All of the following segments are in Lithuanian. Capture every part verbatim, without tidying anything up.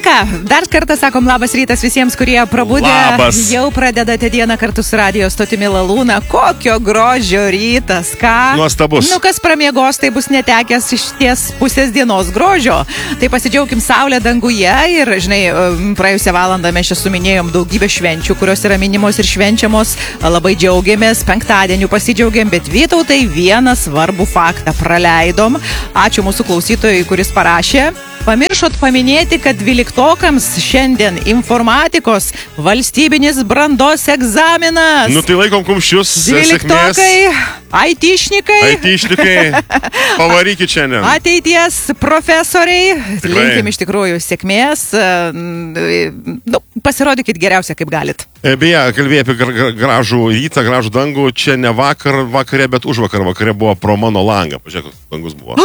ką, dar kartą sakom labas rytas visiems, kurie prabudę. Labas. Jau pradedate dieną kartu su radijo stotimi Lalūna. Kokio grožio rytas, ką? Nuostabus. Nu, kas pramiegos, tai bus netekęs iš ties pusės dienos grožio. Tai pasidžiaugim saulę danguje ir, žinai, praėjusią valandą mes čia suminėjom daugybę švenčių, kurios yra minimos ir švenčiamos. Labai džiaugiamės, penktadieniu pasidžiaugiam, bet Vytautai vieną svarbų faktą praleidom. Ačiū mūsų klausytojui, kuris parašė. Pamiršot paminėti, kad dvyliktokams šiandien informatikos valstybinis brandos egzaminas. Nu tai laikom kumščius. Dvyliktokai, aitišnikai. Aitišnikai. Pavarykit šiandien. Ateities profesoriai. Tikrai. Linkim iš tikrųjų sėkmės. Nu, pasirodykit geriausia, kaip galit. Beje, kalbėjai apie gra- gražų rytą, gražų dangų. Čia ne vakar vakare, bet už vakar vakare buvo pro mano langą. Pažiūrėk, koks dangus buvo.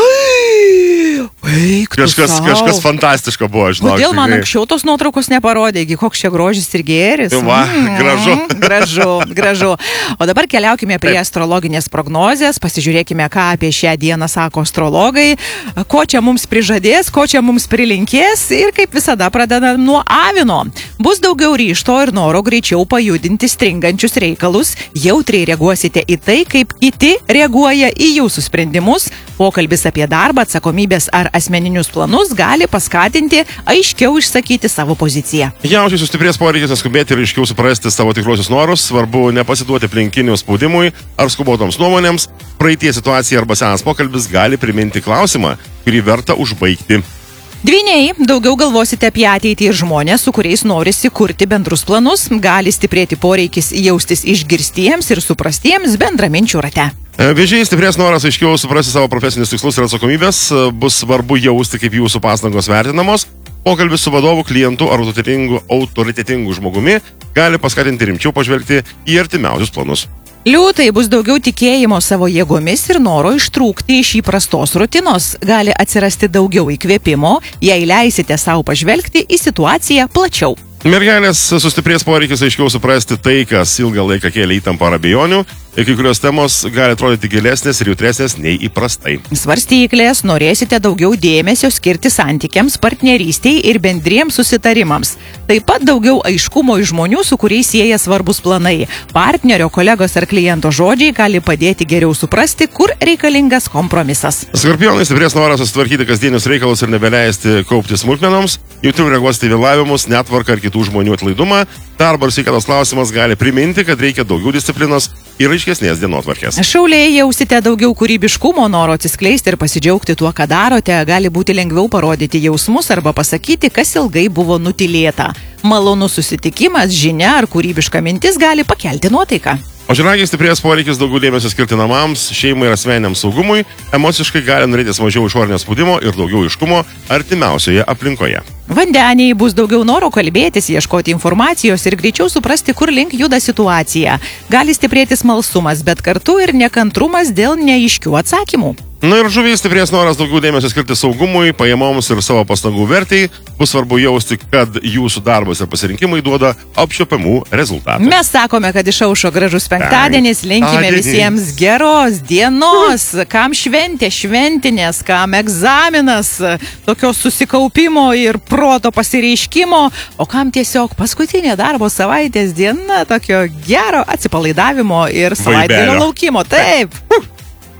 Eik, Kažkas, kažkas fantastiško buvo, žinau. Kodėl man anksčiau tos nuotraukos neparodė, koks čia grožis ir gėris? Va, gražu. Gražu, gražu. O dabar keliaukime prie astrologinės prognozės, pasižiūrėkime, ką apie šią dieną sako astrologai, ko čia mums prižadės, ko čia mums prilinkės ir kaip visada pradedam nuo avino. Bus daugiau ryžto ir noro greičiau pajudinti stringančius reikalus, jautriai reaguosite į tai, kaip kiti reaguoja į jūsų sprendimus. Pokalbis apie darbą, atsakomybės ar asmeninius planus gali paskatinti aiškiau išsakyti savo poziciją. Jaučiai sustiprės poreikis neskubėti ir aiškiau suprasti savo tikruosius norus, svarbu nepasiduoti aplinkinių spaudimui ar skubotoms nuomonėms. Praeitie situacija arba senas pokalbis gali priminti klausimą, kurį verta užbaigti. Dvyniai, daugiau galvosite apie ateitį ir žmonės, su kuriais norisi kurti bendrus planus, gali stiprėti poreikis jaustis išgirstiems ir suprastiems bendraminčių rate. Vėžiai stiprės noras aiškiau suprasti savo profesinius tikslus ir atsakomybės, bus svarbu jausti, kaip jūsų pastangos vertinamos. Pokalbis su vadovu, klientu ar autoritetingu, autoritetingu žmogumi gali paskatinti rimčiau pažvelgti į artimiausius planus. Liūtai, bus daugiau tikėjimo savo jėgomis ir noro ištrūkti iš įprastos rutinos. Gali atsirasti daugiau įkvėpimo, jei leisite savo pažvelgti į situaciją plačiau. Mergelės sustiprės poreikis aiškiau suprasti tai, kas ilgą laiką kėlė įtampą ar abejonių, ir kai kurios temos gali atrodyti gilesnės ir jautresnės nei įprastai. Svarstyklės, norėsite daugiau dėmesio skirti santykiams, partnerystiai ir bendriems susitarimams. Taip pat daugiau aiškumo iš žmonių, su kuriais sieja svarbus planai. Partnerio, kolegos ar kliento žodžiai gali padėti geriau suprasti, kur reikalingas kompromisas. Skorpionai stiprės noras susitvarkyti kasdienius reikalus ir nebeleisti kaupti smulkmenoms, jautriau reaguosite į vėlavimus, netvarką ar kitų žmonių atlaidumą. Darbo ir sveikatos klausimas gali priminti, kad reikia daugiau disciplinos ir aiškesnės dienotvarkės. Šauliai, jausite daugiau kūrybiškumo, noro atsiskleisti ir pasidžiaugti tuo, ką darote. Gali būti lengviau parodyti jausmus arba pasakyti, kas ilgai buvo nutilėta. Malonus susitikimas, žinia ar kūrybiška mintis gali pakelti nuotaiką. O žiragiai stiprės poreikis daugiau dėmesio skirti namams, šeimai ir asmeniniam saugumui, emociškai gali norėtis mažiau išorinio spaudimo ir daugiau aiškumo artimiausioje aplinkoje. Vandeniai, bus daugiau noro kalbėtis, ieškoti informacijos ir greičiau suprasti, kur link juda situacija. Gali stiprėti smalsumas, bet kartu ir nekantrumas dėl neaiškių atsakymų. Na ir žuviai stiprės noras daugiau dėmesio skirti saugumui, pajamoms ir savo pastangų vertei. Bus svarbu jausti, kad jūsų darbas ir pasirinkimai duoda apčiuopiamų rezultatų. Mes sakome, kad išaušo gražus penktadienis, linkime visiems geros dienos, kam šventė, šventinės, kam egzaminas, tokio susikaupimo ir proto pasireiškimo, o kam tiesiog paskutinė darbo savaitės diena, tokio gero atsipalaidavimo ir savaitgalio laukimo. Taip.